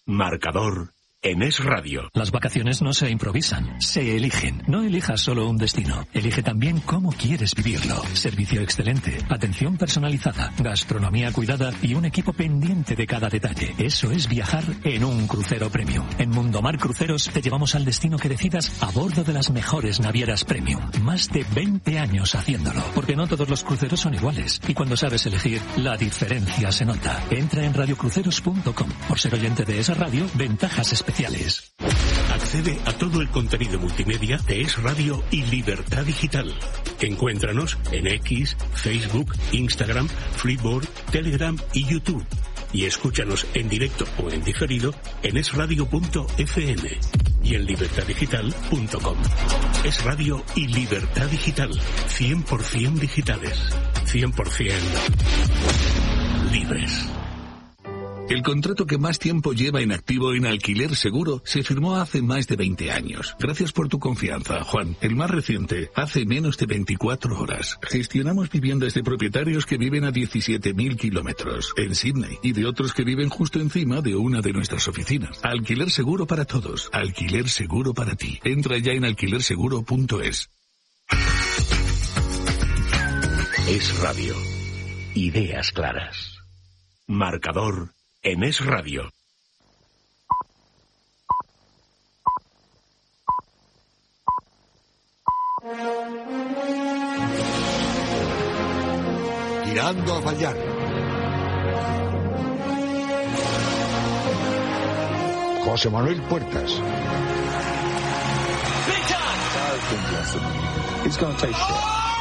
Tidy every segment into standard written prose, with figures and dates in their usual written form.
Marcador en Es Radio. Las vacaciones no se improvisan, se eligen. No elijas solo un destino, elige también cómo quieres vivirlo. Servicio excelente, atención personalizada, gastronomía cuidada y un equipo pendiente de cada detalle. Eso es viajar en un crucero premium. En Mundomar Cruceros te llevamos al destino que decidas a bordo de las mejores navieras premium. Más de 20 años haciéndolo, porque no todos los cruceros son iguales. Y cuando sabes elegir, la diferencia se nota. Entra en radiocruceros.com. Por ser oyente de esa radio, ventajas especiales. Accede a todo el contenido multimedia de Es Radio y Libertad Digital. Encuéntranos en X, Facebook, Instagram, Flipboard, Telegram y YouTube. Y escúchanos en directo o en diferido en esradio.fm y en libertaddigital.com. Es Radio y Libertad Digital. 100% digitales. 100% libres. El contrato que más tiempo lleva en activo en Alquiler Seguro se firmó hace más de 20 años. Gracias por tu confianza, Juan. El más reciente, hace menos de 24 horas. Gestionamos viviendas de propietarios que viven a 17.000 kilómetros en Sydney y de otros que viven justo encima de una de nuestras oficinas. Alquiler Seguro para todos. Alquiler Seguro para ti. Entra ya en alquilerseguro.es. Es Radio. Ideas claras. Marcador en Es Radio. Tirando a fallar. José Manuel Puertas. It's gonna take shit.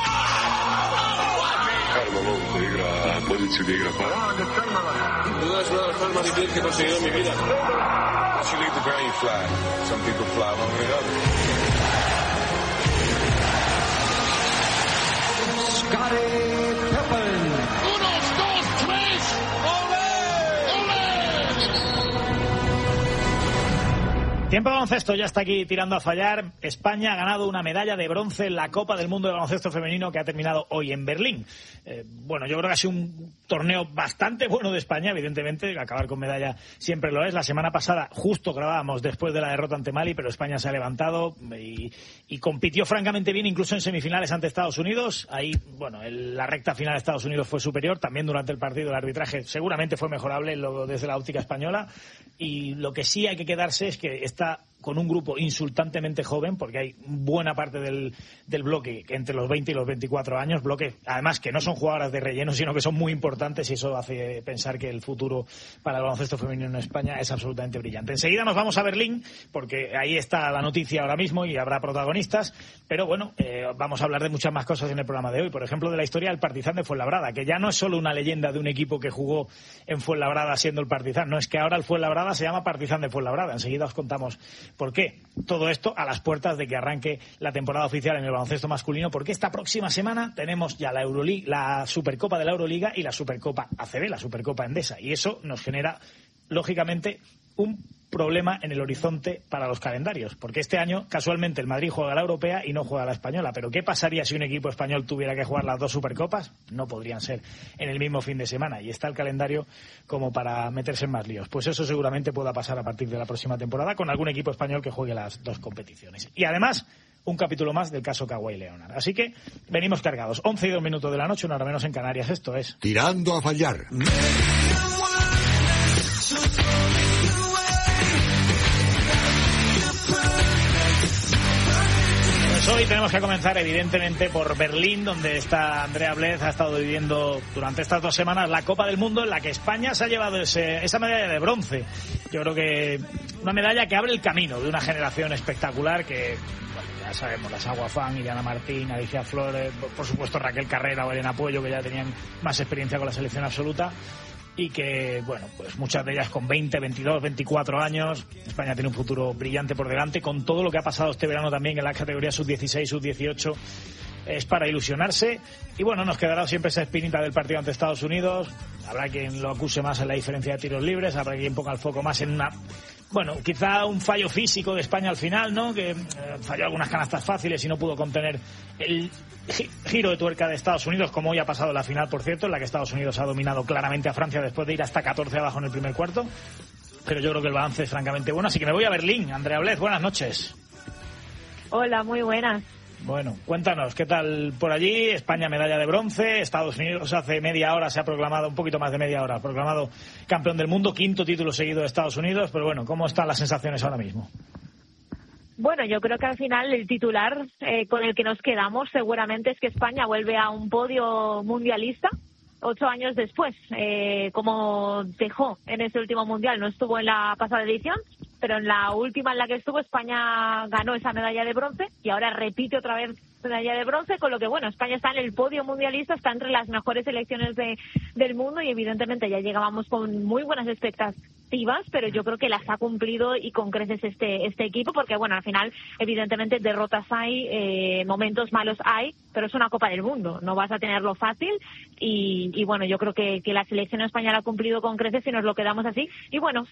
Poziciju igra pa. To je jedna od najmanjih bitki koje sam imao u vida. Once you leave the ground, you fly. Some people fly longer than others. Scottie Pippen. 1, 2, 3. Tiempo de baloncesto, ya está aquí tirando a fallar. España ha ganado una medalla de bronce en la Copa del Mundo de Baloncesto Femenino que ha terminado hoy en Berlín. Bueno, yo creo que ha sido un torneo bastante bueno de España, evidentemente, acabar con medalla siempre lo es. La semana pasada justo grabábamos después de la derrota ante Mali, pero España se ha levantado y compitió francamente bien, incluso en semifinales ante Estados Unidos. Ahí, bueno, la recta final de Estados Unidos fue superior, también durante el partido el arbitraje seguramente fue mejorable desde la óptica española, y lo que sí hay que quedarse es que está con un grupo insultantemente joven, porque hay buena parte del bloque entre los 20 y los 24 años, bloque además que no son jugadoras de relleno, sino que son muy importantes, y eso hace pensar que el futuro para el baloncesto femenino en España es absolutamente brillante. Enseguida nos vamos a Berlín, porque ahí está la noticia ahora mismo y habrá protagonistas, pero bueno, vamos a hablar de muchas más cosas en el programa de hoy, por ejemplo de la historia del Partizan de Fuenlabrada, que ya no es solo una leyenda de un equipo que jugó en Fuenlabrada siendo el Partizan, no, es que ahora el Fuenlabrada se llama Partizan de Fuenlabrada. Enseguida os contamos por qué. Todo esto a las puertas de que arranque la temporada oficial en el baloncesto masculino, porque esta próxima semana tenemos ya la Euroliga, la Supercopa de la Euroliga y la Supercopa ACB, la Supercopa Endesa, y eso nos genera lógicamente un problema en el horizonte para los calendarios, porque este año casualmente el Madrid juega la europea y no juega la española, pero ¿qué pasaría si un equipo español tuviera que jugar las dos Supercopas? No podrían ser en el mismo fin de semana, y está el calendario como para meterse en más líos. Pues eso seguramente pueda pasar a partir de la próxima temporada con algún equipo español que juegue las dos competiciones. Y además, un capítulo más del caso Kawhi Leonard. Así que venimos cargados. 11:02 de la noche, una hora menos en Canarias. Esto es Tirando a fallar. Hoy tenemos que comenzar evidentemente por Berlín, donde está Andrea Blez, ha estado viviendo durante estas 2 semanas la Copa del Mundo, en la que España se ha llevado esa medalla de bronce. Yo creo que una medalla que abre el camino de una generación espectacular que, bueno, ya sabemos, las Aguafán, Iliana Martín, Alicia Flores, por supuesto Raquel Carrera o Elena Puello, que ya tenían más experiencia con la selección absoluta, y que, bueno, pues muchas de ellas con 20, 22, 24 años. España tiene un futuro brillante por delante, con todo lo que ha pasado este verano también en las categorías sub-16, sub-18. Es para ilusionarse, y bueno, nos quedará siempre esa espinita del partido ante Estados Unidos. Habrá quien lo acuse más en la diferencia de tiros libres, habrá quien ponga el foco más en quizá un fallo físico de España al final, ¿no? Que falló algunas canastas fáciles y no pudo contener el giro de tuerca de Estados Unidos, como hoy ha pasado en la final, por cierto, en la que Estados Unidos ha dominado claramente a Francia después de ir hasta 14 abajo en el primer cuarto. pero yo creo que el balance es francamente bueno. Así que me voy a Berlín. Andrea Blez, buenas noches. Hola, muy buenas. Bueno, cuéntanos, ¿qué tal por allí? España medalla de bronce, Estados Unidos hace media hora se ha proclamado, un poquito más de media hora, proclamado campeón del mundo, 5º título seguido de Estados Unidos, pero bueno, ¿cómo están las sensaciones ahora mismo? Bueno, yo creo que al final el titular con el que nos quedamos seguramente es que España vuelve a un podio mundialista 8 años después, como dejó en ese último mundial. No estuvo en la pasada edición, pero en la última en la que estuvo España ganó esa medalla de bronce y ahora repite otra vez medalla de bronce, con lo que, bueno, España está en el podio mundialista, está entre las mejores selecciones del mundo y evidentemente ya llegábamos con muy buenas expectativas, pero yo creo que las ha cumplido y con creces este equipo, porque, bueno, al final, evidentemente, derrotas hay, momentos malos hay, pero es una Copa del Mundo, no vas a tenerlo fácil y bueno, yo creo que la selección española ha cumplido con creces y nos lo quedamos así. Y bueno,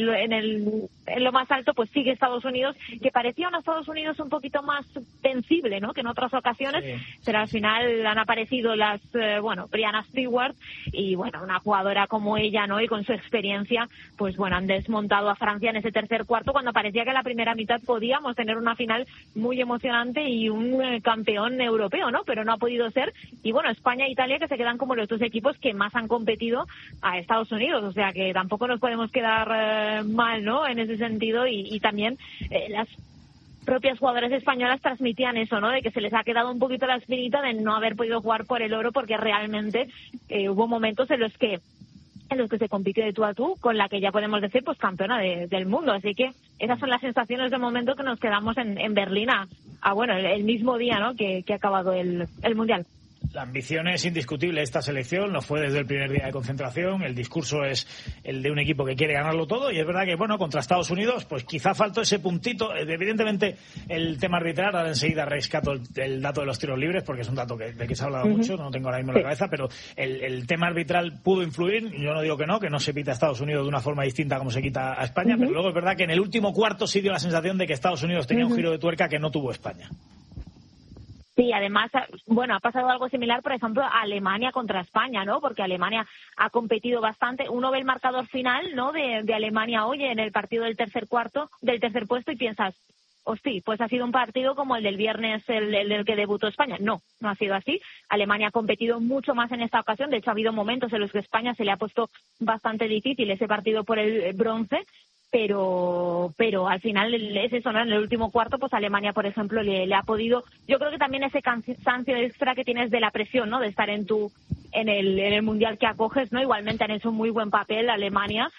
en lo más alto pues sigue Estados Unidos, que parecía un Estados Unidos un poquito más vencible, ¿no?, que en otras ocasiones, sí. Pero al final han aparecido las, Brianna Stewart y, bueno, una jugadora como ella, ¿no?, y con su experiencia, pues bueno, han desmontado a Francia en ese tercer cuarto cuando parecía que en la primera mitad podíamos tener una final muy emocionante y un campeón europeo, ¿no?, pero no ha podido ser. Y bueno, España e Italia, que se quedan como los dos equipos que más han competido a Estados Unidos, o sea que tampoco nos podemos quedar mal, ¿no?, en ese sentido. Y también las propias jugadoras españolas transmitían eso, ¿no?, de que se les ha quedado un poquito la espinita de no haber podido jugar por el oro, porque realmente hubo momentos en los que se compitió de tú a tú con la que ya podemos decir pues campeona del mundo. Así que esas son las sensaciones de momento que nos quedamos en Berlín el mismo día, ¿no?, que ha acabado el Mundial. La ambición es indiscutible esta selección, lo fue desde el primer día de concentración, el discurso es el de un equipo que quiere ganarlo todo y es verdad que, bueno, contra Estados Unidos pues quizá faltó ese puntito, evidentemente el tema arbitral, ahora enseguida rescato el dato de los tiros libres porque es un dato de que se ha hablado mucho, no lo tengo ahora mismo en la cabeza, pero el tema arbitral pudo influir, yo no digo que no se pita a Estados Unidos de una forma distinta como se quita a España, pero luego es verdad que en el último cuarto sí dio la sensación de que Estados Unidos tenía un giro de tuerca que no tuvo España. Sí, además, bueno, ha pasado algo similar, por ejemplo, a Alemania contra España, ¿no? Porque Alemania ha competido bastante. Uno ve el marcador final, ¿no?, de Alemania hoy en el partido del tercer puesto y piensas, hostia, pues ha sido un partido como el del viernes, el que debutó España. No ha sido así. Alemania ha competido mucho más en esta ocasión. De hecho, ha habido momentos en los que España se le ha puesto bastante difícil ese partido por el bronce. Pero al final es eso, ¿no? En el último cuarto, pues Alemania, por ejemplo, le ha podido. Yo creo que también ese cansancio extra que tienes de la presión, ¿no?, de estar en el mundial que acoges, ¿no? Igualmente han hecho un muy buen papel Alemania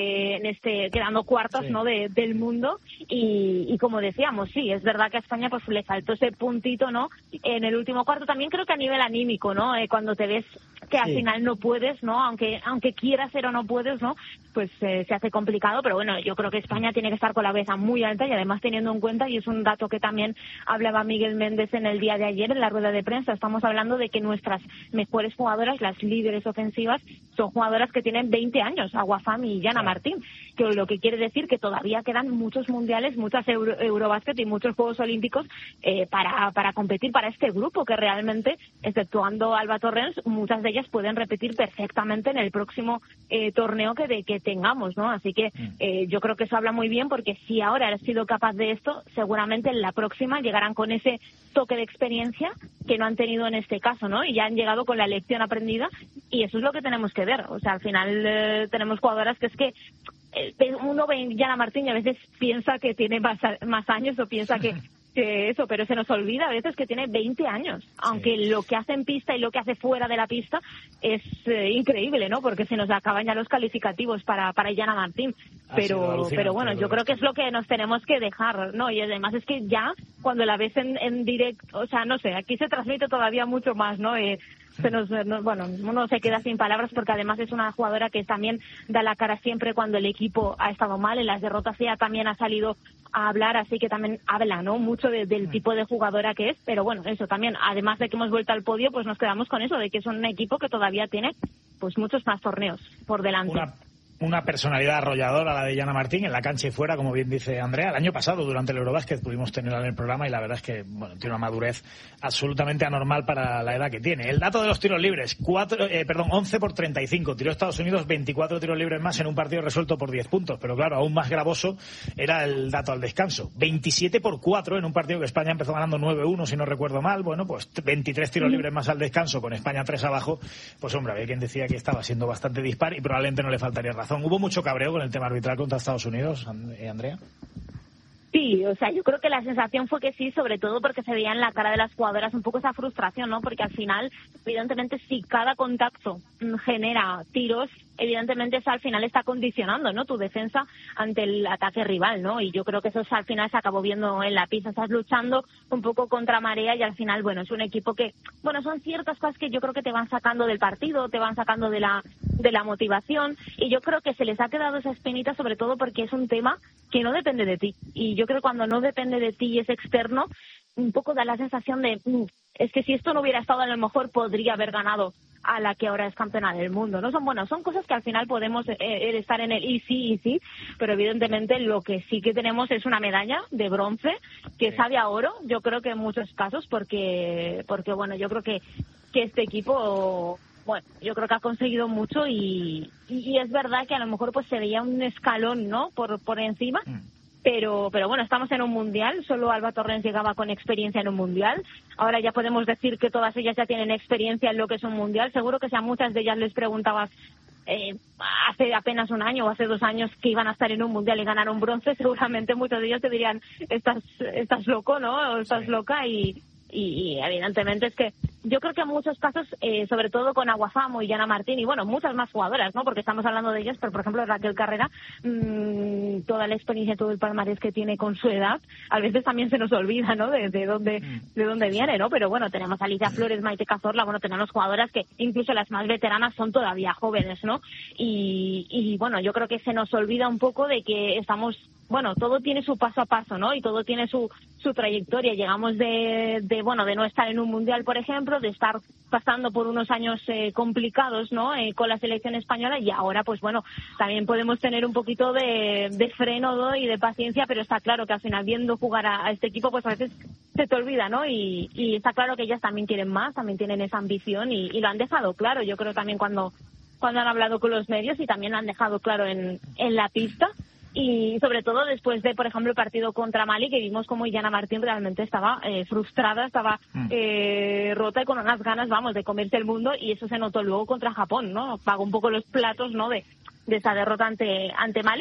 quedando cuartos, sí, ¿no?, del mundo y como decíamos, sí, es verdad que a España pues le faltó ese puntito, ¿no?, en el último cuarto. También creo que a nivel anímico, ¿no?, cuando te ves que al final no puedes, ¿no?, aunque quieras ser o no puedes, ¿no?, pues se hace complicado. Pero bueno, yo creo que España tiene que estar con la cabeza muy alta y además teniendo en cuenta, y es un dato que también hablaba Miguel Méndez en el día de ayer en la rueda de prensa, estamos hablando de que nuestras mejores jugadoras, las líderes ofensivas, son jugadoras que tienen 20 años, Aguafam y Yana Martín, que lo que quiere decir que todavía quedan muchos mundiales, muchas Eurobasket y muchos Juegos Olímpicos para competir para este grupo, que realmente, exceptuando Alba Torrens, muchas de ellas pueden repetir perfectamente en el próximo torneo que tengamos, ¿no? Así que yo creo que eso habla muy bien, porque si ahora han sido capaz de esto, seguramente en la próxima llegarán con ese toque de experiencia que no han tenido en este caso, ¿no? Y ya han llegado con la lección aprendida y eso es lo que tenemos que ver. O sea, al final tenemos jugadoras que es que uno ve a Yana Martín y a veces piensa que tiene más años o piensa que eso, pero se nos olvida a veces que tiene 20 años, aunque lo que hace en pista y lo que hace fuera de la pista es increíble, ¿no? Porque se nos acaban ya los calificativos para Yana Martín, pero bueno, yo creo que es lo que nos tenemos que dejar, ¿no? Y además es que ya cuando la ves en directo, o sea, no sé, aquí se transmite todavía mucho más, ¿no? Uno se queda sin palabras, porque además es una jugadora que también da la cara siempre cuando el equipo ha estado mal. En las derrotas ella también ha salido a hablar, así que también habla, ¿no?, mucho del tipo de jugadora que es. Pero bueno, eso también, además de que hemos vuelto al podio, pues nos quedamos con eso, de que es un equipo que todavía tiene pues muchos más torneos por delante. una personalidad arrolladora, la de Yana Martín, en la cancha y fuera, como bien dice Andrea. El año pasado, durante el Eurobasket, pudimos tenerla en el programa y la verdad es que tiene una madurez absolutamente anormal para la edad que tiene. El dato de los tiros libres, 11 por 35. Tiró Estados Unidos 24 tiros libres más en un partido resuelto por 10 puntos. Pero claro, aún más gravoso era el dato al descanso. 27 por 4 en un partido que España empezó ganando 9-1, si no recuerdo mal. Bueno, pues 23 tiros libres más al descanso, con España 3 abajo. Pues hombre, había quien decía que estaba siendo bastante dispar y probablemente no le faltaría razón. ¿Hubo mucho cabreo con el tema arbitral contra Estados Unidos, Andrea? Sí, o sea, yo creo que la sensación fue que sí, sobre todo porque se veía en la cara de las jugadoras un poco esa frustración, ¿no? Porque al final, evidentemente, si cada contacto genera tiros, evidentemente eso al final está condicionando, ¿no?, tu defensa ante el ataque rival, ¿no? Y yo creo que eso al final se acabó viendo en la pista. Estás luchando un poco contra marea y al final, bueno, es un equipo que, bueno, son ciertas cosas que yo creo que te van sacando del partido, te van sacando de la motivación, y yo creo que se les ha quedado esa espinita, sobre todo porque es un tema que no depende de ti. Y yo creo que cuando no depende de ti y es externo, un poco da la sensación de es que si esto no hubiera estado, a lo mejor podría haber ganado a la que ahora es campeona del mundo, ¿no? Son cosas que al final podemos estar en el y sí, pero evidentemente lo que sí que tenemos es una medalla de bronce que sabe a oro, yo creo que en muchos casos, porque bueno, yo creo que este equipo, bueno, yo creo que ha conseguido mucho y es verdad que a lo mejor pues se veía un escalón, ¿no?, por encima. Pero bueno, estamos en un mundial, solo Alba Torrens llegaba con experiencia en un mundial. Ahora ya podemos decir que todas ellas ya tienen experiencia en lo que es un mundial. Seguro que si a muchas de ellas les preguntabas hace apenas un año o hace 2 años que iban a estar en un mundial y ganar un bronce, seguramente muchos de ellos te dirían, estás loco, ¿no? O estás loca y evidentemente es que yo creo que en muchos casos, sobre todo con Aguafamo y Yana Martín y bueno, muchas más jugadoras, ¿no?, porque estamos hablando de ellas, pero por ejemplo Raquel Carrera, toda la experiencia, todo el palmarés que tiene con su edad, a veces también se nos olvida, ¿no?, de dónde viene, ¿no? Pero bueno, tenemos a Alicia Flores, Maite Cazorla, bueno, tenemos jugadoras que incluso las más veteranas son todavía jóvenes, ¿no? Y bueno, yo creo que se nos olvida un poco de que estamos, bueno, todo tiene su paso a paso, ¿no? Y todo tiene su trayectoria. Llegamos de no estar en un mundial, por ejemplo, de estar pasando por unos años complicados, ¿no?, con la selección española, y ahora, pues bueno, también podemos tener un poquito de freno, ¿no?, y de paciencia, pero está claro que al final, viendo jugar a este equipo, pues a veces se te olvida, ¿no? Y está claro que ellas también quieren más, también tienen esa ambición y lo han dejado claro. Yo creo también cuando han hablado con los medios y también lo han dejado claro en la pista. Y sobre todo después de, por ejemplo, el partido contra Mali, que vimos como Yana Martín realmente estaba frustrada, estaba rota y con unas ganas, vamos, de comerse el mundo, y eso se notó luego contra Japón, ¿no? Pagó un poco los platos, ¿no?, de esa derrota ante Mali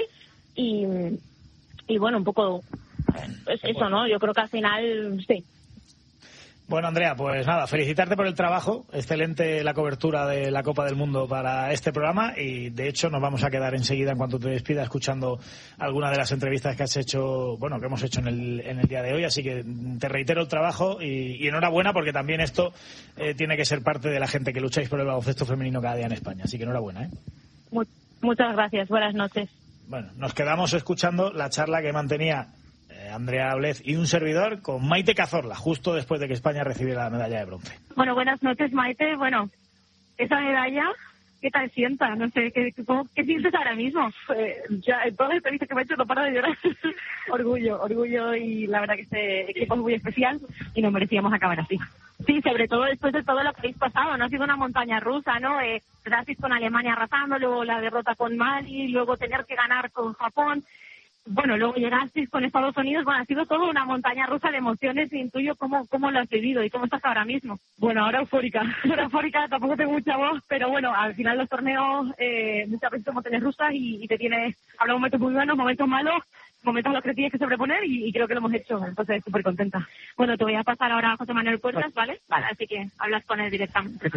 y bueno, un poco eso, ¿no? Yo creo que al final, sí. Bueno, Andrea, pues nada, felicitarte por el trabajo. Excelente la cobertura de la Copa del Mundo para este programa y, de hecho, nos vamos a quedar enseguida, en cuanto te despida, escuchando alguna de las entrevistas que has hecho, bueno, que hemos hecho en el día de hoy. Así que te reitero el trabajo y enhorabuena, porque también esto tiene que ser parte de la gente que lucháis por el baloncesto femenino cada día en España. Así que enhorabuena, ¿eh? Muchas gracias. Buenas noches. Bueno, nos quedamos escuchando la charla que mantenía Andrea Blez y un servidor con Maite Cazorla, justo después de que España recibiera la medalla de bronce. Bueno, buenas noches, Maite. Bueno, esa medalla, ¿qué tal sienta? No sé, ¿qué sientes ahora mismo? Ya, en todas las entrevistas que me he hecho no paro de llorar. Orgullo, y la verdad que este equipo es muy especial y nos merecíamos acabar así. Sí, sobre todo después de todo lo que habéis pasado, ¿no? Ha sido una montaña rusa, ¿no? Brasil con Alemania arrasando, luego la derrota con Mali, luego tener que ganar con Japón. Bueno, luego llegasteis con Estados Unidos. Bueno, ha sido todo una montaña rusa de emociones. Y intuyo cómo lo has vivido y cómo estás ahora mismo. Bueno, ahora eufórica, tampoco tengo mucha voz, pero bueno, al final los torneos muchas veces son montañas rusas y te tienes, habrá momentos muy buenos, momentos malos, momentos a los que tienes que sobreponer y creo que lo hemos hecho, entonces súper contenta. Bueno, te voy a pasar ahora a José Manuel Puertas, ¿vale? Vale, así que hablas con él directamente.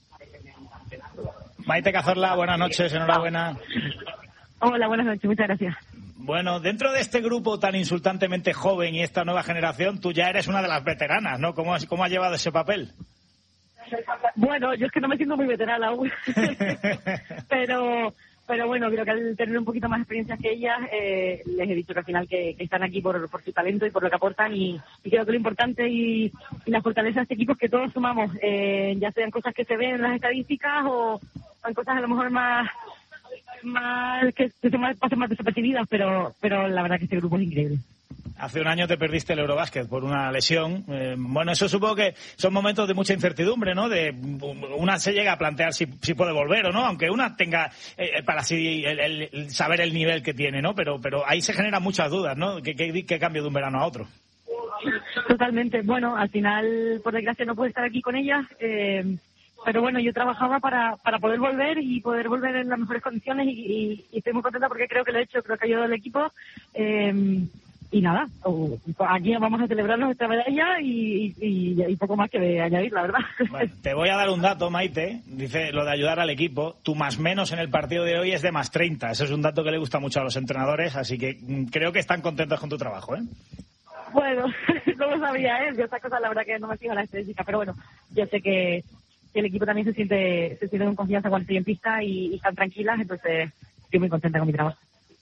Maite Cazorla, buenas noches, enhorabuena. Hola, buenas noches, muchas gracias. Bueno, dentro de este grupo tan insultantemente joven y esta nueva generación, tú ya eres una de las veteranas, ¿no? ¿Cómo has llevado ese papel? Bueno, yo es que no me siento muy veterana aún. pero bueno, creo que al tener un poquito más experiencia que ellas, les he dicho que al final que están aquí por su talento y por lo que aportan y creo que lo importante y la fortaleza de este equipo es que todos sumamos, ya sean cosas que se ven en las estadísticas o cosas a lo mejor más que se pasen más desapercibidas, pero la verdad que este grupo es increíble. Hace un año te perdiste el Eurobásquet por una lesión. Bueno, eso supongo que son momentos de mucha incertidumbre, ¿no? Una se llega a plantear si puede volver o no, aunque una tenga para sí el saber el nivel que tiene, ¿no? Pero ahí se generan muchas dudas, ¿no? ¿Qué cambio de un verano a otro? Totalmente. Bueno, al final, por desgracia, no puedo estar aquí con ella. Pero bueno, yo trabajaba para poder volver y poder volver en las mejores condiciones y estoy muy contenta porque creo que lo he hecho, creo que ha ayudado al equipo. Y nada, aquí vamos a celebrar nuestra medalla y poco más que añadir, la verdad. Bueno, te voy a dar un dato, Maite. Dice lo de ayudar al equipo. Tu más menos en el partido de hoy es de más 30. Ese es un dato que le gusta mucho a los entrenadores, así que creo que están contentos con tu trabajo, ¿eh? Bueno, no lo sabía, ¿eh? Yo esta cosa la verdad que no me fijo en la estadística, pero bueno, yo sé que el equipo también se siente con confianza cuando estoy en pista y están tranquilas, entonces estoy muy contenta con mi trabajo.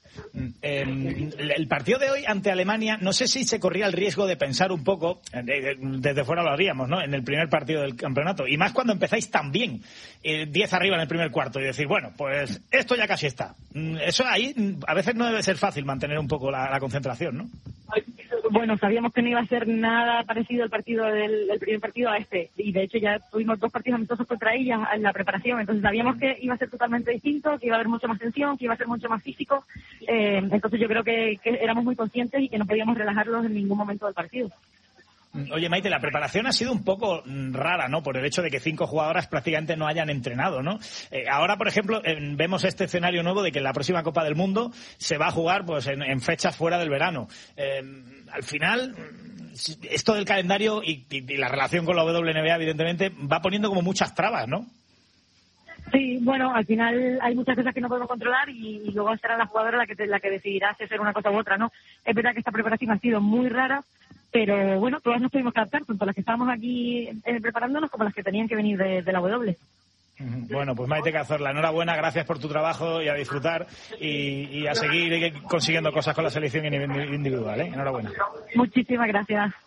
El partido de hoy ante Alemania, no sé si se corría el riesgo de pensar un poco, desde fuera lo haríamos, ¿no? En el primer partido del campeonato, y más cuando empezáis tan bien, 10 arriba en el primer cuarto, y decir, bueno, pues esto ya casi está. Eso ahí a veces no debe ser fácil mantener un poco la concentración, ¿no? Bueno, sabíamos que no iba a ser nada parecido al partido del primer partido a este, y de hecho ya tuvimos 2 partidos amistosos contra ellas en la preparación, entonces sabíamos que iba a ser totalmente distinto, que iba a haber mucha más tensión, que iba a ser mucho más físico, entonces yo creo que éramos muy conscientes y que no podíamos relajarlos en ningún momento del partido. Oye, Maite, la preparación ha sido un poco rara, ¿no? Por el hecho de que 5 jugadoras prácticamente no hayan entrenado, ¿no? Ahora, por ejemplo, vemos este escenario nuevo de que en la próxima Copa del Mundo se va a jugar pues en fechas fuera del verano. Al final, esto del calendario y la relación con la WNBA, evidentemente, va poniendo como muchas trabas, ¿no? Sí, bueno, al final hay muchas cosas que no podemos controlar y luego será la jugadora la que decidirá si hacer una cosa u otra, ¿no? Es verdad que esta preparación ha sido muy rara, pero bueno, todas nos tuvimos que adaptar, tanto las que estábamos aquí preparándonos como las que tenían que venir de la W. Bueno, pues Maite Cazorla, enhorabuena, gracias por tu trabajo y a disfrutar y a seguir consiguiendo cosas con la selección individual, ¿eh? Enhorabuena. Muchísimas gracias.